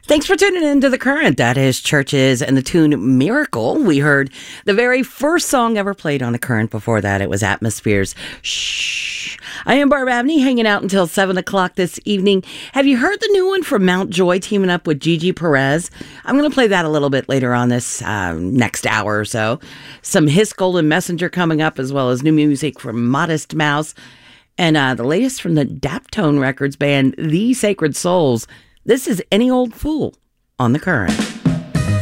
Thanks for tuning in to The Current. That is Churches and the tune Miracle. We heard the very first song ever played on The Current. Before that, it was Atmospheres. Shh. I am Barb Abney, hanging out until 7 o'clock this evening. Have you heard the new one from Mount Joy teaming up with Gigi Perez? I'm going to play that a little bit later on this next hour or so. Some Hiss Golden Messenger coming up, as well as new music from Modest Mouse. And the latest from the Daptone Records band, The Sacred Souls. This is Any Old Fool on The Current.